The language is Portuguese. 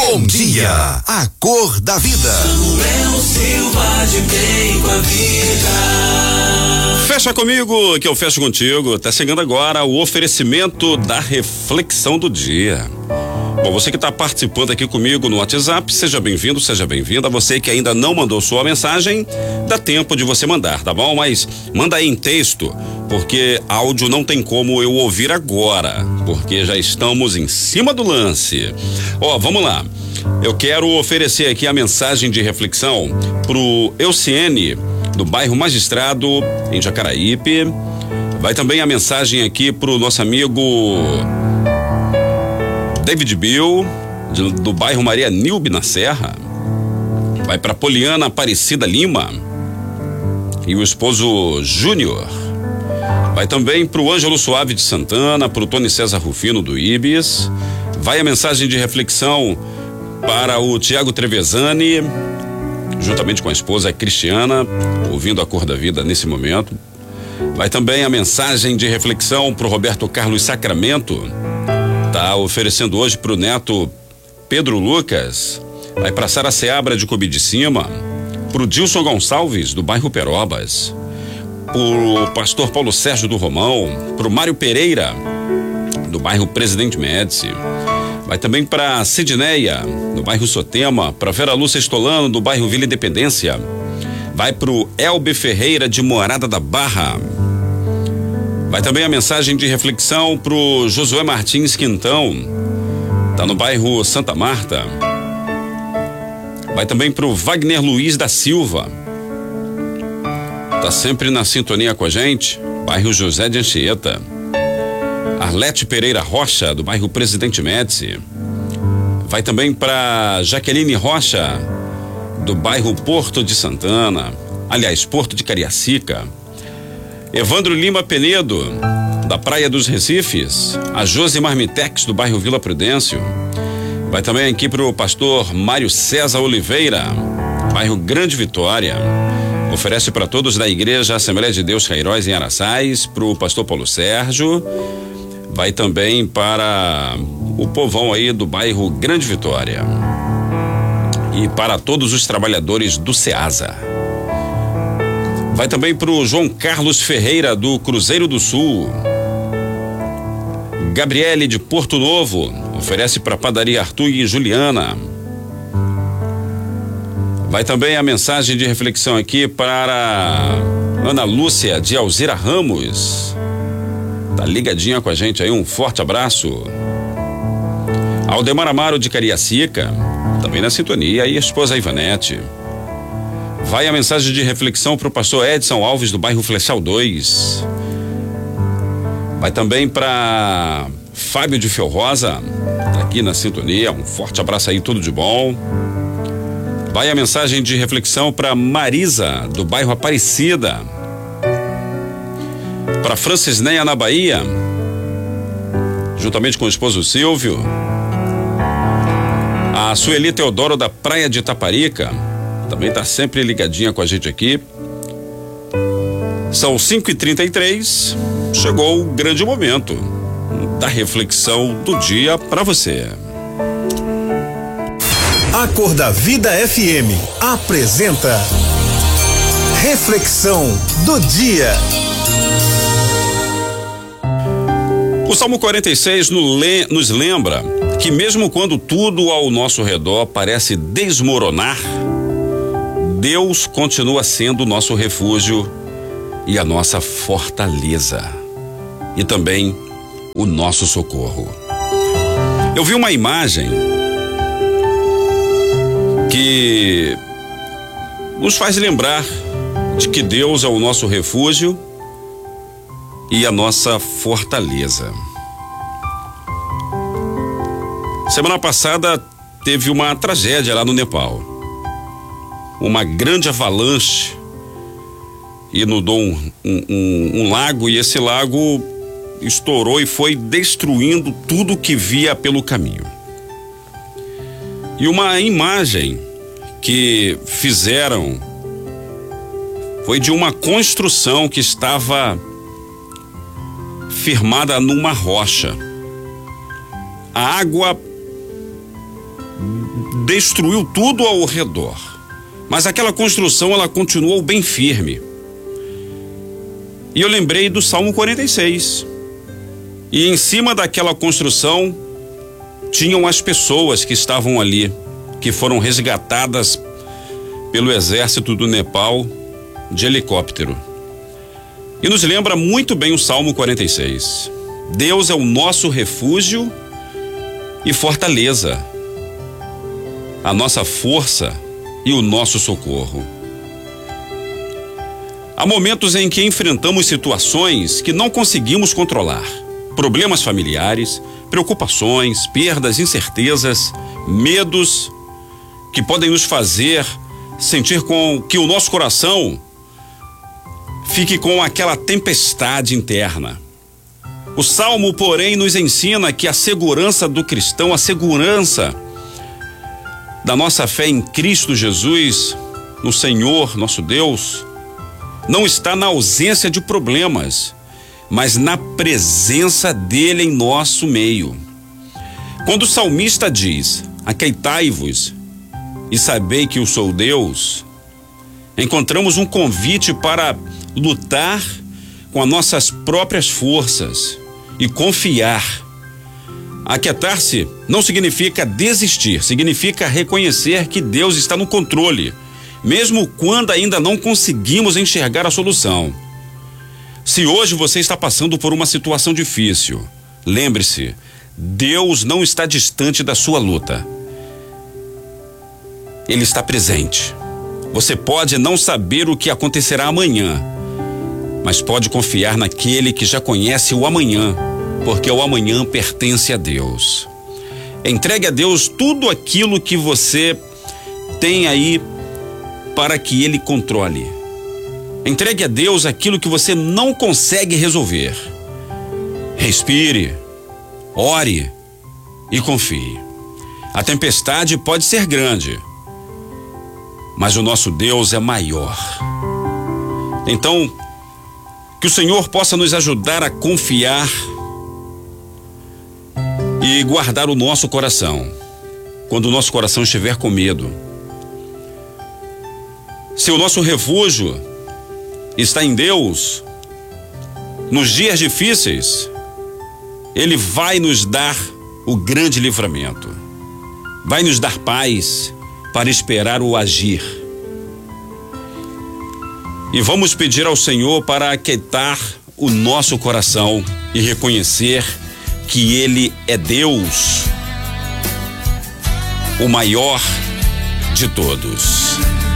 Bom dia, a cor da vida. Samuel Silva de bem com a vida. Fecha comigo que eu fecho contigo. Tá chegando agora o oferecimento da reflexão do dia. Bom, você que está participando aqui comigo no WhatsApp, seja bem-vindo, seja bem-vinda. Você que ainda não mandou sua mensagem, dá tempo de você mandar, tá bom? Mas manda aí em texto, porque áudio não tem como eu ouvir agora, porque já estamos em cima do lance. Vamos lá. Eu quero oferecer aqui a mensagem de reflexão pro Euciene, do bairro Magistrado, em Jacaraípe. Vai também a mensagem aqui pro nosso amigo David Bill, do bairro Maria Nilbe, na Serra. Vai para Poliana Aparecida Lima e o esposo Júnior. Vai também para o Ângelo Suave de Santana, para o Tony César Rufino do Ibis. Vai a mensagem de reflexão para o Tiago Trevezani, juntamente com a esposa Cristiana, ouvindo a cor da vida nesse momento. Vai também a mensagem de reflexão para o Roberto Carlos Sacramento. Tá oferecendo hoje pro neto Pedro Lucas. Vai pra Sara Seabra de Cobi de Cima, pro Dilson Gonçalves do bairro Perobas, pro pastor Paulo Sérgio do Romão, pro Mário Pereira do bairro Presidente Médici. Vai também pra Sidneia do bairro Sotema, pra Vera Lúcia Estolano do bairro Vila Independência. Vai pro Elbe Ferreira de Morada da Barra. Vai também a mensagem de reflexão pro Josué Martins Quintão, tá no bairro Santa Marta. Vai também pro Wagner Luiz da Silva, tá sempre na sintonia com a gente, bairro José de Anchieta. Arlete Pereira Rocha, do bairro Presidente Médici. Vai também para Jaqueline Rocha, do bairro Porto de Santana, aliás, Porto de Cariacica. Evandro Lima Penedo, da Praia dos Recifes. A Josi Marmitex, do bairro Vila Prudêncio. Vai também aqui pro pastor Mário César Oliveira, bairro Grande Vitória. Oferece para todos da igreja Assembleia de Deus Cairóis em Araçais, pro pastor Paulo Sérgio. Vai também para o povão aí do bairro Grande Vitória. E para todos os trabalhadores do Ceasa. Vai também pro João Carlos Ferreira, do Cruzeiro do Sul. Gabriele de Porto Novo, oferece para Padaria Arthur e Juliana. Vai também a mensagem de reflexão aqui para Ana Lúcia de Alzira Ramos. Tá ligadinha com a gente aí, um forte abraço. Aldemar Amaro de Cariacica, também na sintonia, e a esposa Ivanete. Vai a mensagem de reflexão para o pastor Edson Alves, do bairro Flechal 2. Vai também para Fábio de Felrosa, tá aqui na sintonia, um forte abraço aí, tudo de bom. Vai a mensagem de reflexão para Marisa, do bairro Aparecida. Para Francisneia, na Bahia, juntamente com o esposo Silvio. A Sueli Teodoro, da Praia de Itaparica, também tá sempre ligadinha com a gente aqui. São 5h33, chegou o grande momento da reflexão do dia para você. A Cor da Vida FM apresenta Reflexão do Dia. O Salmo 46 nos lembra que mesmo quando tudo ao nosso redor parece desmoronar, Deus continua sendo o nosso refúgio e a nossa fortaleza, e também o nosso socorro. Eu vi uma imagem que nos faz lembrar de que Deus é o nosso refúgio e a nossa fortaleza. Semana passada teve uma tragédia lá no Nepal. Uma grande avalanche inundou um lago, e esse lago estourou e foi destruindo tudo que via pelo caminho. E uma imagem que fizeram foi de uma construção que estava firmada numa rocha. A água destruiu tudo ao redor. Mas aquela construção, ela continuou bem firme. E eu lembrei do Salmo 46. E em cima daquela construção tinham as pessoas que estavam ali, que foram resgatadas pelo exército do Nepal de helicóptero. E nos lembra muito bem o Salmo 46. Deus é o nosso refúgio e fortaleza, a nossa força e o nosso socorro. Há momentos em que enfrentamos situações que não conseguimos controlar. Problemas familiares, preocupações, perdas, incertezas, medos que podem nos fazer sentir com que o nosso coração fique com aquela tempestade interna. O Salmo, porém, nos ensina que a segurança do cristão, a segurança da nossa fé em Cristo Jesus, no Senhor, nosso Deus, não está na ausência de problemas, mas na presença dele em nosso meio. Quando o salmista diz: aqueitai-vos e sabei que eu sou Deus, encontramos um convite para lutar com as nossas próprias forças e confiar. Aquietar-se não significa desistir, significa reconhecer que Deus está no controle, mesmo quando ainda não conseguimos enxergar a solução. Se hoje você está passando por uma situação difícil, lembre-se, Deus não está distante da sua luta. Ele está presente. Você pode não saber o que acontecerá amanhã, mas pode confiar naquele que já conhece o amanhã, porque o amanhã pertence a Deus. Entregue a Deus tudo aquilo que você tem aí para que Ele controle. Entregue a Deus aquilo que você não consegue resolver. Respire, ore e confie. A tempestade pode ser grande, mas o nosso Deus é maior. Então, que o Senhor possa nos ajudar a confiar e guardar o nosso coração, quando o nosso coração estiver com medo. Se o nosso refúgio está em Deus, nos dias difíceis, Ele vai nos dar o grande livramento, vai nos dar paz para esperar o agir. E vamos pedir ao Senhor para aquietar o nosso coração e reconhecer que Ele é Deus, o maior de todos.